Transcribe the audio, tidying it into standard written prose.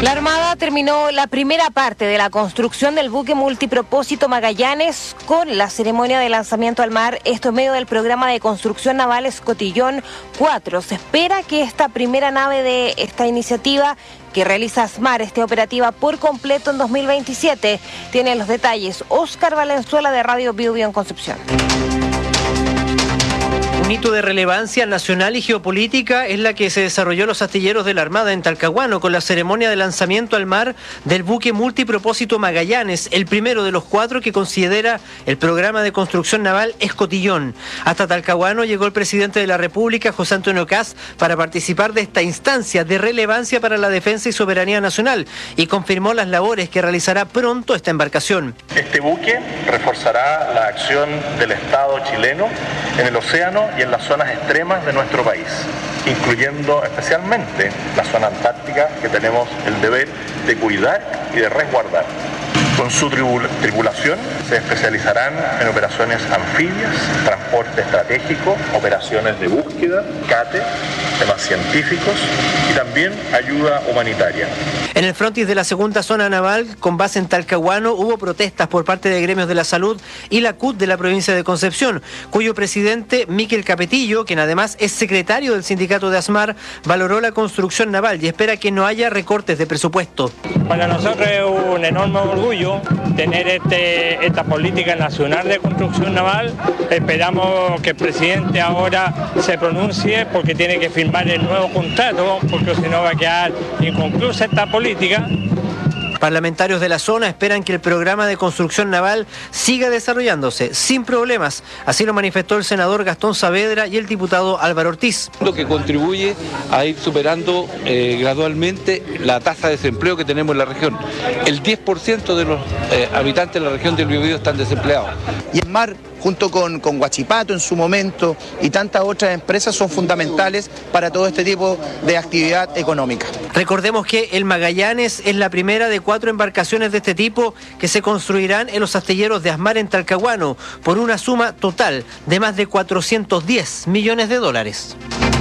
La Armada terminó la primera parte de la construcción del buque multipropósito Magallanes con la ceremonia de lanzamiento al mar, esto en medio del programa de construcción naval Escotillón 4. Se espera que esta primera nave de esta iniciativa que realiza ASMAR esté operativa por completo en 2027. Tiene los detalles Óscar Valenzuela de Radio Bio Bio en Concepción. Un hito de relevancia nacional y geopolítica es la que se desarrolló en los astilleros de la Armada en Talcahuano con la ceremonia de lanzamiento al mar del buque multipropósito Magallanes, el primero de los 4 que considera el programa de construcción naval Escotillón. Hasta Talcahuano llegó el presidente de la República, José Antonio Kast, para participar de esta instancia de relevancia para la defensa y soberanía nacional y confirmó las labores que realizará pronto esta embarcación. Este buque reforzará la acción del Estado chileno en el océano y en las zonas extremas de nuestro país, incluyendo especialmente la zona antártica que tenemos el deber de cuidar y de resguardar. Con su tripulación se especializarán en operaciones anfibias, transporte estratégico, operaciones de búsqueda, cate, temas científicos y también ayuda humanitaria. En el frontis de la segunda zona naval, con base en Talcahuano, hubo protestas por parte de gremios de la salud y la CUT de la provincia de Concepción, cuyo presidente, Miquel Capetillo, quien además es secretario del sindicato de ASMAR, valoró la construcción naval y espera que no haya recortes de presupuesto. Para nosotros es un enorme orgullo tener esta política nacional de construcción naval. Esperamos que el presidente ahora se pronuncie porque tiene que firmar el nuevo contrato, porque si no va a quedar inconclusa esta política. Parlamentarios de la zona esperan que el programa de construcción naval siga desarrollándose sin problemas. Así lo manifestó el senador Gastón Saavedra y el diputado Álvaro Ortiz. Lo que contribuye a ir superando gradualmente la tasa de desempleo que tenemos en la región. El 10% de los habitantes de la región del Biobío están desempleados. Y ASMAR, junto con Huachipato en su momento y tantas otras empresas, son fundamentales para todo este tipo de actividad económica. Recordemos que el Magallanes es la primera de 4 embarcaciones de este tipo que se construirán en los astilleros de ASMAR en Talcahuano por una suma total de más de $410 millones.